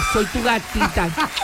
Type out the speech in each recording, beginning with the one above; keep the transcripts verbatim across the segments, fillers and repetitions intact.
soy tu gatita.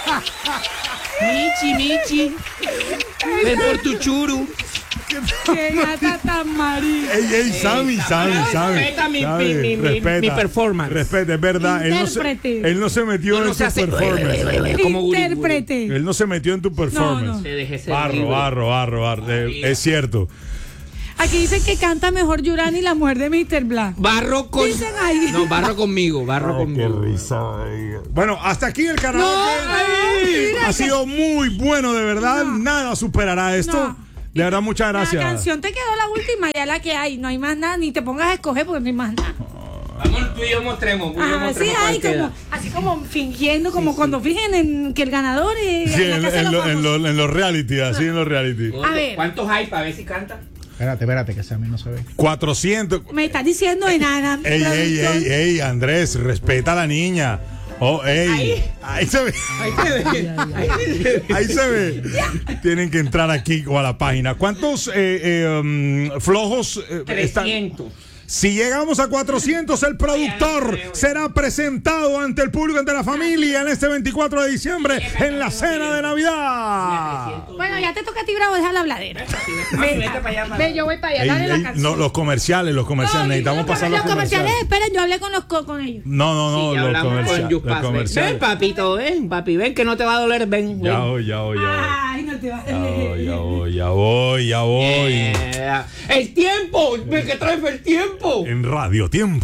Michi, Michi. Ven por tu churu. Qué gata tan marina. Ey, ey, Sammy, Sammy, Sammy. Respeta mi, Sammy, mi, mi, mi, respeta, mi performance. Respeta, es verdad. Él no, se, Intérprete. él no se metió No en se tu hace- performance. Como guri, guri. Intérprete. Él no se metió en tu performance. no. Te dejé ser Barro, libre. barro, barro, barro. Eh, es cierto. Aquí dicen que canta mejor Yurani, la mujer de mister Black. Barro con. Dicen ahí. No, barro conmigo, barro Ay, qué conmigo. risa. ay. Bueno, hasta aquí el karaoke. No, ay, mira ha que- sido muy bueno, de verdad. No. Nada superará esto. No. De verdad, muchas gracias. La canción te quedó la última, ya la que hay. No hay más nada, ni te pongas a escoger porque no hay más nada. Vamos, tú y yo mostremos. tú y yo Ajá, sí, mostremos cuál hay queda. como, así como fingiendo, como cuando fingen en que el ganador es Sí, en la en, casa de en los lo- en famosos. lo- en los reality, así en los reality. A ver. ¿Cuántos hay para ver si canta? Espérate, espérate, que ese a mí no se ve. cuatrocientos. Me estás diciendo enana. Ey, ey, productor. ey, ey, Andrés, respeta a la niña. Oh, ey. Ahí se ve. Ahí se ve. Ahí se ve. Ahí se ve. Tienen que entrar aquí o a la página. ¿Cuántos eh, eh, um, flojos eh, están? trescientos. Si llegamos a cuatrocientos, el productor será presentado ante el público, ante la familia, en este veinticuatro de diciembre, en la cena de Navidad. Bueno, ya te toca a ti, Bravo, deja la habladera. Mami, vete para allá, Ve, yo voy para allá, Ey, dale la ey, canción. no, los comerciales, los comerciales. No, Necesitamos los pasar los los comerciales. comerciales. Esperen, yo hablé con los co- con ellos. No, no, no, Sí, ya los hablamos con comerciales. Yus Los Paz. Ven, comerciales. ven, papito, ven, papi, ven que no te va a doler, ven. Ya ven. voy, ya voy, ya voy. Ay, no te vas a Ya voy, ya voy, ya voy, ya voy. Yeah. El tiempo, ve que trae el tiempo. En Radio Tiempo.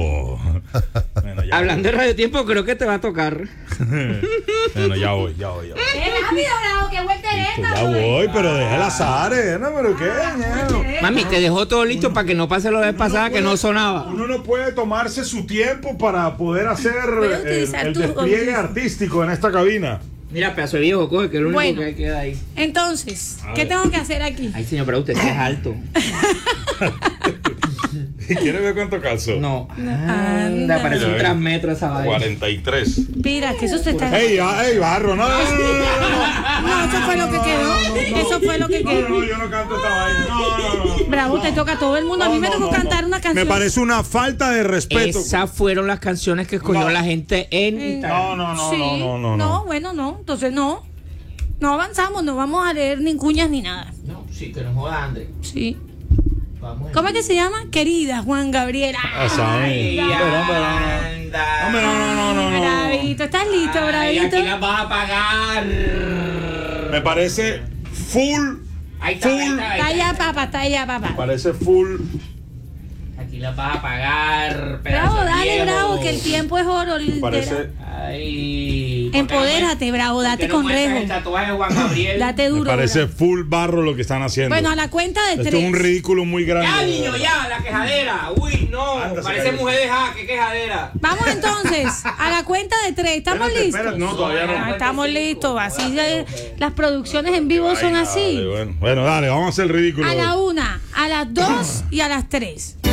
Bueno, ya Hablando de Radio Tiempo, creo que te va a tocar. voy. Bueno, ya voy, ya voy, ya voy. Eh, rápido, Bravo, que vuelta es esta, Ya güey. voy, pero deja el azar, ¿eh? No, pero qué, ñero. Mami, te dejó todo listo para que no pase lo de vez pasada que no sonaba. Uno no puede tomarse su tiempo para poder hacer Puedes el, utilizar el tu- despliegue artístico en esta cabina. Mira, pedazo de viejo, coge, que es lo único Bueno. que queda ahí. Entonces, A ¿qué ver. tengo que hacer aquí? Ay, señor, pero usted sí es alto. ¿Quieres ver cuánto calzo? No. Anda. Anda, parece un transmetro esa vaina. cuarenta y tres. Mira, que eso se está. ¡Ey, ah, ey, barro! No, no, no, no, no, no. No, eso fue lo que quedó. Eso fue lo que No, no, no, quedó. yo no canto esta vaina. No, no, no. Bravo, te toca a todo el mundo. A mí No, me no, tocó no, cantar no. una canción. Me parece una falta de respeto. Esas fueron las canciones que escogió No. la gente en Eh, Instagram. No, no, no, Sí. no, no, no, No, no. bueno, no. Entonces no. No avanzamos, no vamos a leer ni cuñas ni nada. No, sí, que nos joda, André. Sí. Vamos. ¿Cómo es que se llama? Querida Juan Gabriela. Ah, Ay, Sammy. Pero, pero, no. anda. Hombre, no, no, no, no, no. Bravito, ¿estás listo, Ay, Bravito? aquí las vas a pagar. Me parece full. Ahí está, ahí Full. está, ahí Está está. allá, papá, está allá, papá. Parece full. Aquí las vas a pagar. Bravo, pedazo de dale, viejo. bravo, que el tiempo es oro. literal. Parece. Ay. Empodérate, bravo, ¿por qué date no con muestras rejo. el tatuaje de Juan Gabriel? Date Me duro. parece bravo. full barro lo que están haciendo. Bueno, a la cuenta de Esto tres. es un ridículo muy grande. Ya, niño, ya, la quejadera. Uy, no. Anda, se Parece cayó. mujer de ja, qué quejadera. Vamos entonces, a la cuenta de tres. ¿Estamos Espérate, listos? espérate, no, todavía no. Ah, estamos listos. Así de- las producciones en vivo son Ay, así. dale, bueno. Bueno, dale, vamos a hacer el ridículo. A hoy. la una, a las dos y a las tres.